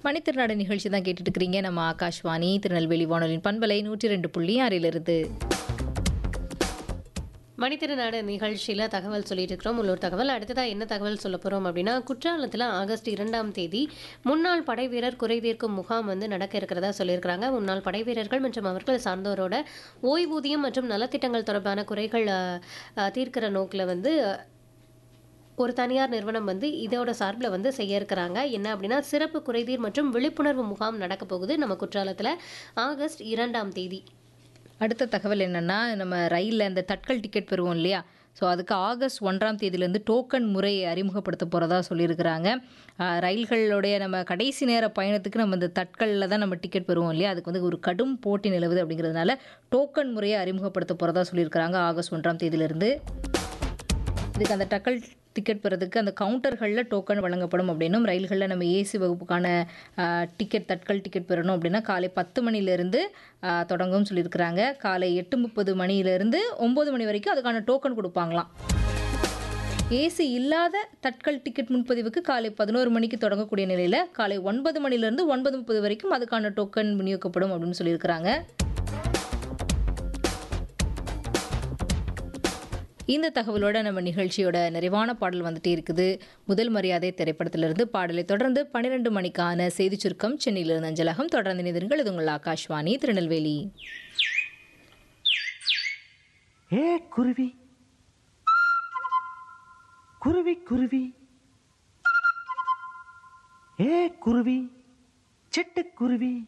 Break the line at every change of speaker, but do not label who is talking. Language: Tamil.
மணித்திருநாடு நிகழ்ச்சி தான் கேட்டுட்டு இருக்கிறீங்க. நம்ம ஆகாஷ்வாணி திருநெல்வேலி வானொலியின் பண்பலை 102.6
மணித்திருநாடு நிகழ்ச்சியில் தகவல் சொல்லிட்டு இருக்கிறோம். உள்ளூர் தகவல். அடுத்ததாக என்ன தகவல் சொல்ல போகிறோம் அப்படின்னா, குற்றாலத்தில் ஆகஸ்ட் 2ஆம் தேதி முன்னாள் படைவீரர் குறைதீர்க்கும் முகாம் நடக்க இருக்கிறதா சொல்லியிருக்கிறாங்க. முன்னாள் படைவீரர்கள் மற்றும் அவர்கள் சார்ந்தோரோட ஓய்வூதியம் மற்றும் நலத்திட்டங்கள் தொடர்பான குறைகள் தீர்க்கிற நோக்கில் ஒரு தனியார் நிறுவனம் இதோட சார்பில் செய்ய இருக்கிறாங்க. என்ன அப்படின்னா, சிறப்பு குறைதீர் மற்றும் விழிப்புணர்வு முகாம் நடக்க போகுது நம்ம குற்றாலத்தில் ஆகஸ்ட் 2ஆம் தேதி.
அடுத்த தகவல் என்னென்னா, நம்ம ரயிலில் அந்த தட்கல் டிக்கெட் பெறுவோம் இல்லையா, ஸோ அதுக்கு ஆகஸ்ட் 1ஆம் தேதியிலேருந்து டோக்கன் முறை அறிமுகப்படுத்த போகிறதா சொல்லியிருக்கிறாங்க. ரயில்களுடைய நம்ம கடைசி நேர பயணத்துக்கு நம்ம இந்த தட்கலில் தான் நம்ம டிக்கெட் பெறுவோம் இல்லையா, அதுக்கு ஒரு கடும் போட்டி நிலவுது. அப்படிங்கிறதுனால டோக்கன் முறையை அறிமுகப்படுத்த போகிறதா சொல்லியிருக்கிறாங்க ஆகஸ்ட் 1ஆம் தேதியிலேருந்து. இதுக்கு அந்த டக்கல் டிக்கெட் பெறதுக்கு அந்த கவுண்டர்களில் டோக்கன் வழங்கப்படும் அப்படின்னும், ரயில்களில் நம்ம ஏசி வகுப்புக்கான டிக்கெட் தட்கல் டிக்கெட் பெறணும் அப்படின்னா காலை 10 மணிலேருந்து தொடங்கும் சொல்லியிருக்கிறாங்க. காலை 8:30 மணிலேருந்து 9 மணி வரைக்கும் அதுக்கான டோக்கன் கொடுப்பாங்களாம். ஏசி இல்லாத தட்கல் டிக்கெட் முன்பதிவுக்கு காலை 11 மணிக்கு தொடங்கக்கூடிய நிலையில் காலை 9 மணிலேருந்து 9:30 வரைக்கும் அதுக்கான டோக்கன் விநியோகிக்கப்படும் அப்படின்னு சொல்லியிருக்கிறாங்க. இந்த தகவலோட நம்ம நிகழ்ச்சியோட நிறைவான பாடல் வந்துட்டே இருக்குது. முதல் மரியாதை திரைப்படத்திலிருந்து பாடலை தொடர்ந்து 12 மணிக்கான செய்தி சுருக்கம் சென்னையிலிருந்து அஞ்சலகம். தொடர்ந்து நிதிர்கள். இது உங்கள் ஆகாஷ்வாணி திருநெல்வேலி.
ஏ குருவி குருவி குருவி, ஏ குருவி சிட்டுக்குருவி.